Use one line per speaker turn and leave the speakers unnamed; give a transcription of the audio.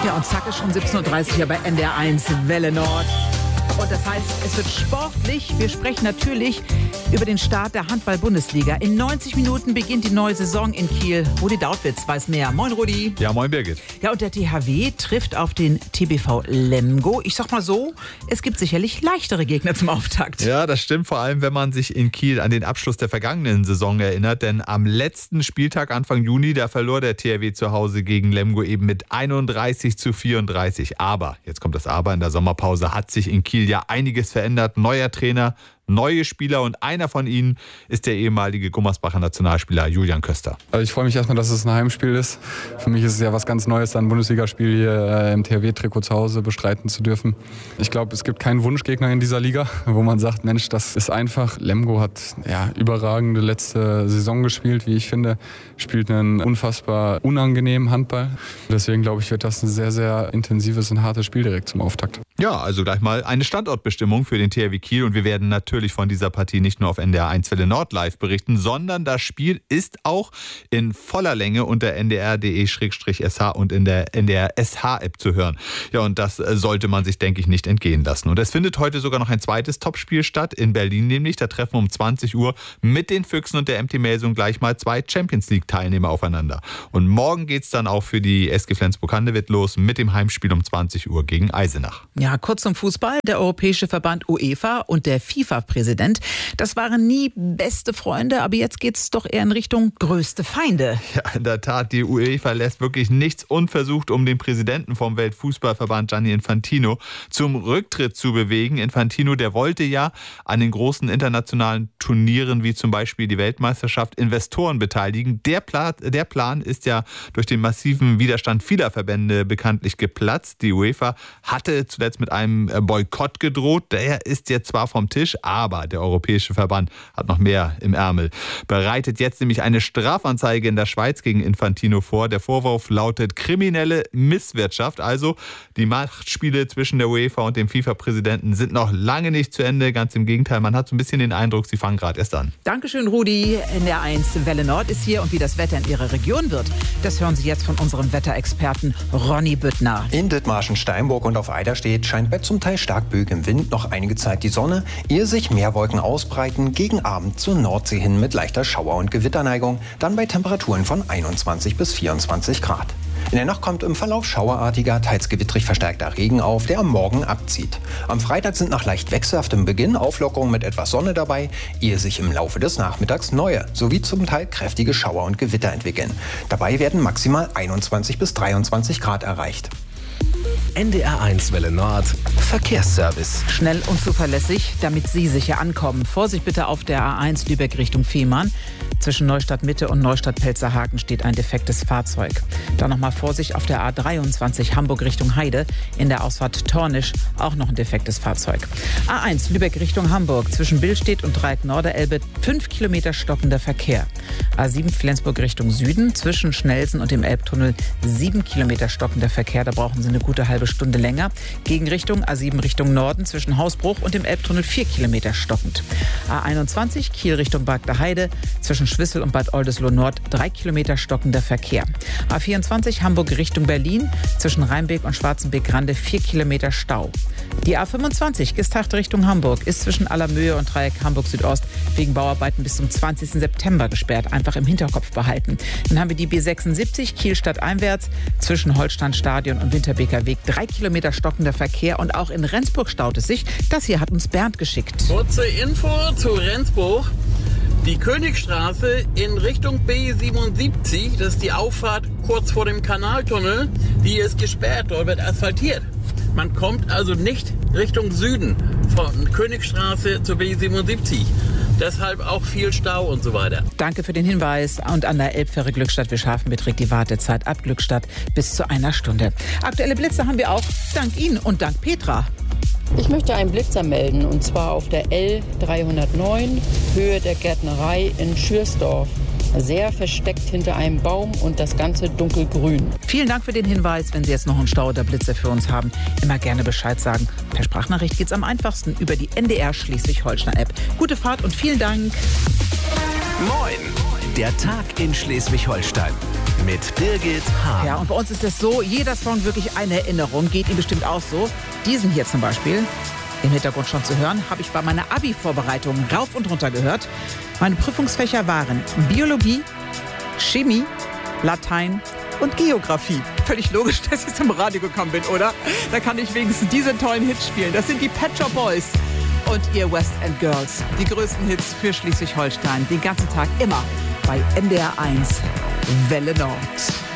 Ja, und zack, ist schon 17.30 Uhr hier bei NDR1 Welle Nord. Und das heißt, es wird sportlich. Wir sprechen natürlich über den Start der Handball-Bundesliga. In 90 Minuten beginnt die neue Saison in Kiel. Rudi Dautwitz weiß mehr. Moin, Rudi.
Ja, moin, Birgit.
Ja, und der THW trifft auf den TBV Lemgo. Ich sag mal so, es gibt sicherlich leichtere Gegner zum Auftakt.
Ja, das stimmt, vor allem, wenn man sich in Kiel an den Abschluss der vergangenen Saison erinnert. Denn am letzten Spieltag Anfang Juni, da verlor der THW zu Hause gegen Lemgo eben mit 31-34. Aber, jetzt kommt das Aber, in der Sommerpause hat sich in Kiel ja einiges verändert. Neuer Trainer, neue Spieler und einer von ihnen ist der ehemalige Gummersbacher Nationalspieler Julian Köster.
Also ich freue mich erstmal, dass es ein Heimspiel ist. Für mich ist es ja was ganz Neues, ein Bundesligaspiel hier im THW-Trikot zu Hause bestreiten zu dürfen. Ich glaube, es gibt keinen Wunschgegner in dieser Liga, wo man sagt, Mensch, das ist einfach. Lemgo hat überragende letzte Saison gespielt, wie ich finde. Spielt einen unfassbar unangenehmen Handball. Deswegen glaube ich, wird das ein sehr, sehr intensives und hartes Spiel direkt zum Auftakt.
Ja, also gleich mal eine Standortbestimmung für den THW Kiel und wir werden natürlich von dieser Partie nicht nur auf NDR1 Welle Nord live berichten, sondern das Spiel ist auch in voller Länge unter ndr.de/sh und in der NDR-SH-App zu hören. Ja, und das sollte man sich, denke ich, nicht entgehen lassen. Und es findet heute sogar noch ein zweites Topspiel statt, in Berlin nämlich. Da treffen um 20 Uhr mit den Füchsen und der MT Melsung gleich mal zwei Champions-League-Teilnehmer aufeinander. Und morgen geht es dann auch für die SG Flensburg-Handewitt los mit dem Heimspiel um 20 Uhr gegen Eisenach.
Ja, kurz zum Fußball. Der Europäische Verband UEFA und der FIFA-Präsident, das waren nie beste Freunde, aber jetzt geht es doch eher in Richtung größte Feinde.
Ja, in der Tat, die UEFA lässt wirklich nichts unversucht, um den Präsidenten vom Weltfußballverband Gianni Infantino zum Rücktritt zu bewegen. Infantino, der wollte ja an den großen internationalen Turnieren wie zum Beispiel die Weltmeisterschaft Investoren beteiligen. Der Plan ist ja durch den massiven Widerstand vieler Verbände bekanntlich geplatzt. Die UEFA hatte zuletzt mit einem Boykott gedroht. Der ist jetzt zwar vom Tisch, aber der Europäische Verband hat noch mehr im Ärmel. Bereitet jetzt nämlich eine Strafanzeige in der Schweiz gegen Infantino vor. Der Vorwurf lautet kriminelle Misswirtschaft. Also die Machtspiele zwischen der UEFA und dem FIFA-Präsidenten sind noch lange nicht zu Ende. Ganz im Gegenteil, man hat so ein bisschen den Eindruck, sie fangen gerade erst an.
Dankeschön, Rudi. NDR1 Welle Nord ist hier und wie das Wetter in Ihrer Region wird, das hören Sie jetzt von unserem Wetterexperten Ronny Büttner.
In Dithmarschen, Steinburg und auf Eiderstedt scheint bei zum Teil stark böigem Wind noch einige Zeit die Sonne, ehe sich Meerwolken ausbreiten, gegen Abend zur Nordsee hin mit leichter Schauer- und Gewitterneigung, dann bei Temperaturen von 21 bis 24 Grad. In der Nacht kommt im Verlauf schauerartiger, teils gewittrig verstärkter Regen auf, der am Morgen abzieht. Am Freitag sind nach leicht wechselhaftem Beginn Auflockerungen mit etwas Sonne dabei, ehe sich im Laufe des Nachmittags neue, sowie zum Teil kräftige Schauer und Gewitter entwickeln. Dabei werden maximal 21 bis 23 Grad erreicht.
NDR1 Welle Nord Verkehrsservice.
Schnell und zuverlässig, damit Sie sicher ankommen. Vorsicht bitte auf der A1 Lübeck Richtung Fehmarn. Zwischen Neustadt Mitte und Neustadt Pelzerhaken steht ein defektes Fahrzeug. Dann nochmal Vorsicht auf der A23 Hamburg Richtung Heide. In der Ausfahrt Tornisch auch noch ein defektes Fahrzeug. A1 Lübeck Richtung Hamburg. Zwischen Billstedt und Dreieck Norderelbe 5 Kilometer stockender Verkehr. A7 Flensburg Richtung Süden. Zwischen Schnelsen und dem Elbtunnel 7 Kilometer stockender Verkehr. Da brauchen Sie eine gute halbe Stunde länger. Gegenrichtung A7 Richtung Norden. Zwischen Hausbruch und dem Elbtunnel 4 Kilometer stockend. A21 Kiel Richtung Bagder Heide. Zwischen Schwissel und Bad Oldesloe Nord 3 Kilometer stockender Verkehr. A24 Hamburg Richtung Berlin. Zwischen Rheinbeek und Schwarzenbeek-Grande 4 Kilometer Stau. Die A25 Gestacht Richtung Hamburg ist zwischen Allermöhe und Dreieck Hamburg Südost wegen Bauarbeiten bis zum 20. September gesperrt. Einfach im Hinterkopf behalten. Dann haben wir die B76 Kiel stadteinwärts zwischen Holsteinstadion und Winterbeker Weg 3 Kilometer stockender Verkehr und auch in Rendsburg staut es sich. Das hier hat uns Bernd geschickt.
Kurze Info zu Rendsburg. Die Königstraße in Richtung B77, das ist die Auffahrt kurz vor dem Kanaltunnel, die ist gesperrt, dort wird asphaltiert. Man kommt also nicht Richtung Süden von Königstraße zur B77. Deshalb auch viel Stau und so weiter.
Danke für den Hinweis. Und an der Elbfähre Glückstadt-Wischhafen beträgt die Wartezeit ab Glückstadt bis zu 1 Stunde. Aktuelle Blitze haben wir auch dank Ihnen und dank Petra.
Ich möchte einen Blitzer melden, und zwar auf der L309, Höhe der Gärtnerei in Schürsdorf. Sehr versteckt hinter einem Baum und das Ganze dunkelgrün.
Vielen Dank für den Hinweis. Wenn Sie jetzt noch einen Stau oder Blitze für uns haben, immer gerne Bescheid sagen. Per Sprachnachricht geht's am einfachsten über die NDR Schleswig-Holstein-App. Gute Fahrt und vielen Dank.
Moin! Der Tag in Schleswig-Holstein. mit Birgit Hahn.
Ja, und bei uns ist es so, jeder Song wirklich eine Erinnerung, geht Ihnen bestimmt auch so. Diesen hier zum Beispiel, im Hintergrund schon zu hören, habe ich bei meiner Abi-Vorbereitung rauf und runter gehört. Meine Prüfungsfächer waren Biologie, Chemie, Latein und Geografie. Völlig logisch, dass ich zum Radio gekommen bin, oder? Da kann ich wenigstens diese tollen Hits spielen. Das sind die Pet Shop Boys und ihr West End Girls. Die größten Hits für Schleswig-Holstein. Den ganzen Tag immer bei NDR 1 Welle Nord.